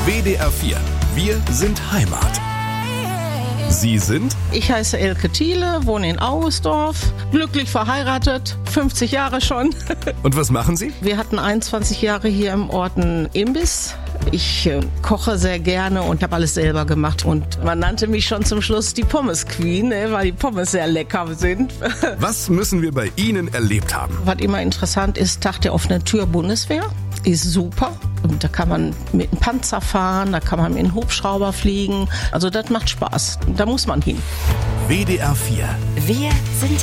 WDR 4. Wir sind Heimat. Sie sind? Ich heiße Elke Thiele, wohne in Augusdorf, glücklich verheiratet, 50 Jahre schon. Und was machen Sie? Wir hatten 21 Jahre hier im Ort einen Imbiss. Ich koche sehr gerne und habe alles selber gemacht. Und man nannte mich schon zum Schluss die Pommes Queen, weil die Pommes sehr lecker sind. Was müssen wir bei Ihnen erlebt haben? Was immer interessant ist, Tag der offenen Tür Bundeswehr. Ist super. Und da kann man mit einem Panzer fahren, da kann man mit einem Hubschrauber fliegen. Also das macht Spaß. Da muss man hin. WDR 4. Wir sind